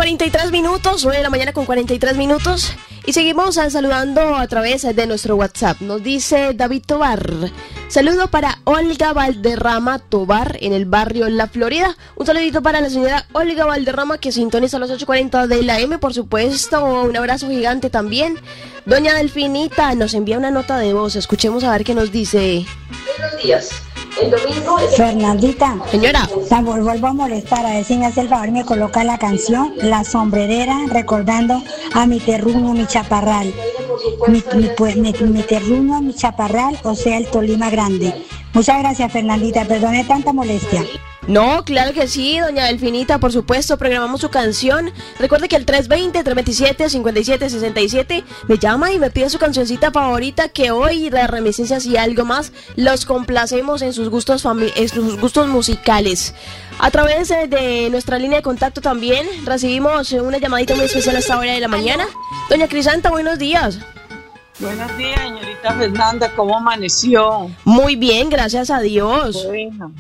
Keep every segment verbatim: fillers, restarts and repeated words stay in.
cuarenta y tres minutos, nueve de la mañana con cuarenta y tres minutos. Y seguimos uh, saludando a través de nuestro WhatsApp. Nos dice David Tobar: saludo para Olga Valderrama Tobar en el barrio La Florida. Un saludito para la señora Olga Valderrama, que sintoniza los ocho cuarenta de la M, por supuesto. Un abrazo gigante también. Doña Delfinita nos envía una nota de voz. Escuchemos a ver qué nos dice. Buenos días. El domingo... Fernandita. Señora. La vuelvo a molestar, a ver si me hace el favor y me coloca la canción La Sombrerera, recordando a mi terruño, mi chaparral. Mi, mi, pues, mi, mi terruño, mi chaparral, o sea, el Tolima Grande. Muchas gracias, Fernandita, perdone tanta molestia. No, claro que sí, doña Delfinita, por supuesto, programamos su canción. Recuerde que el tres veinte, tres veintisiete, cincuenta y siete sesenta y siete me llama y me pide su cancioncita favorita, que hoy las reminiscencias y algo más los complacemos en sus gustos fami- en sus gustos musicales. A través de, de nuestra línea de contacto también recibimos una llamadita muy especial a esta hora de la mañana. Doña Crisanta, buenos días. Buenos días, señorita Fernanda, ¿cómo amaneció? Muy bien, gracias a Dios. Bueno.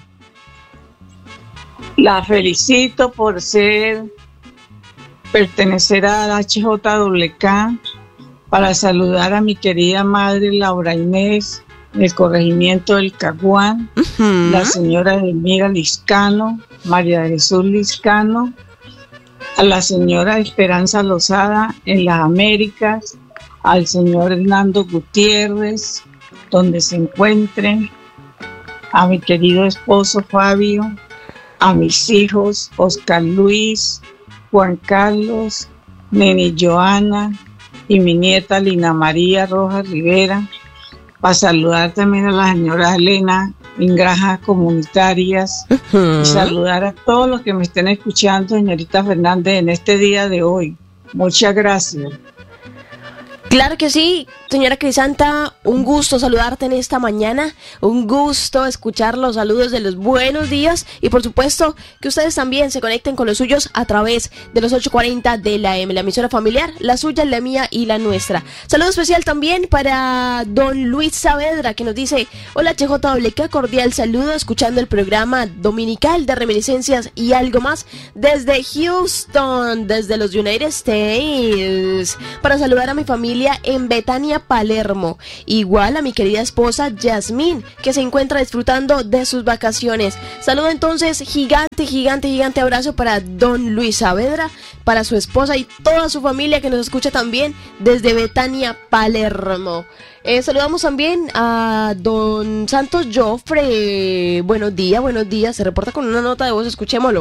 La felicito por ser, pertenecer al H J W K, para saludar a mi querida madre Laura Inés, del corregimiento del Caguán, uh-huh. La señora Elmira Liscano, María de Jesús Liscano, a la señora Esperanza Lozada en las Américas, al señor Hernando Gutiérrez, donde se encuentren, a mi querido esposo Fabio, a mis hijos Oscar Luis, Juan Carlos, Neni Joana y mi nieta Lina María Rojas Rivera, para saludar también a la señora Elena en Granjas Comunitarias, uh-huh. y saludar a todos los que me estén escuchando, señorita Fernández, en este día de hoy. Muchas gracias. Claro que sí, señora Crisanta, un gusto saludarte en esta mañana, un gusto escuchar los saludos de los buenos días y por supuesto que ustedes también se conecten con los suyos a través de los ocho cuarenta de la M, la emisora familiar, la suya, la mía y la nuestra. Saludo especial también para don Luis Saavedra, que nos dice: hola H J W K, cordial saludo, escuchando el programa dominical de reminiscencias y algo más desde Houston, desde los United States, para saludar a mi familia en Betania, Palermo, igual a mi querida esposa Yasmín, que se encuentra disfrutando de sus vacaciones. Saludo entonces, gigante, gigante, gigante abrazo para don Luis Saavedra, para su esposa y toda su familia que nos escucha también desde Betania, Palermo. Eh, saludamos también a don Santos Joffre. Buenos días, buenos días, se reporta con una nota de voz, escuchémoslo.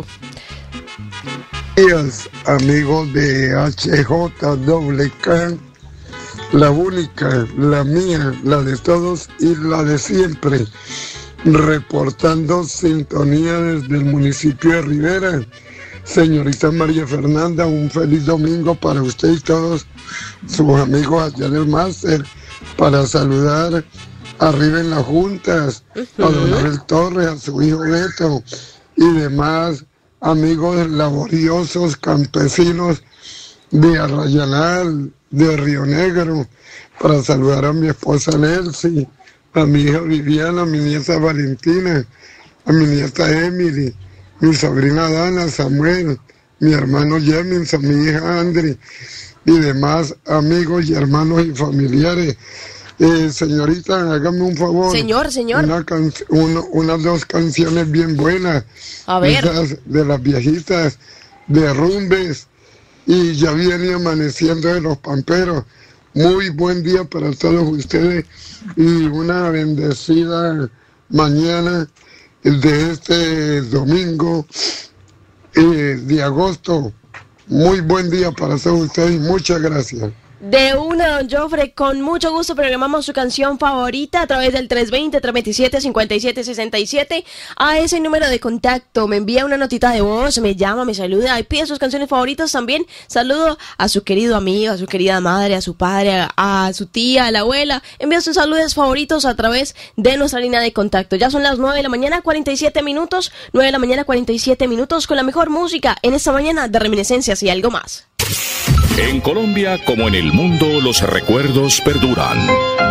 Buenos días, amigos de H J W K. La única, la mía, la de todos y la de siempre, reportando sintonía desde el municipio de Rivera. Señorita María Fernanda, un feliz domingo para usted y todos sus amigos allá en el máster, para saludar arriba en las juntas, uh-huh. a don Abel Torres, a su hijo Beto y demás amigos laboriosos, campesinos de Arrayanal, de Río Negro, para saludar a mi esposa Nelcy, a mi hija Viviana, a mi nieta Valentina, a mi nieta Emily, mi sobrina Dana, Samuel, mi hermano Jemins, a mi hija Andri y demás amigos y hermanos y familiares. Eh, señorita, hágame un favor. Señor, señor. Una can- uno, unas dos canciones bien buenas. A ver. Esas de las viejitas, de rumbes. Y ya viene amaneciendo de los pamperos. Muy buen día para todos ustedes y una bendecida mañana de este domingo eh, de agosto. Muy buen día para todos ustedes y muchas gracias. De una, don Joffre, con mucho gusto programamos su canción favorita a través del tres veinte, tres veintisiete, cincuenta y siete sesenta y siete a ese número de contacto. Me envía una notita de voz, me llama, me saluda y pide sus canciones favoritas también. Saludo a su querido amigo, a su querida madre, a su padre, a, a su tía, a la abuela. Envía sus saludos favoritos a través de nuestra línea de contacto. Ya son las nueve de la mañana, cuarenta y siete minutos. nueve de la mañana, cuarenta y siete minutos con la mejor música en esta mañana de reminiscencias y algo más. En Colombia, como en el mundo, los recuerdos perduran.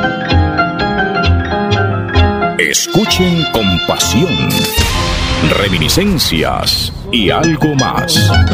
Escuchen con pasión. Reminiscencias y algo más.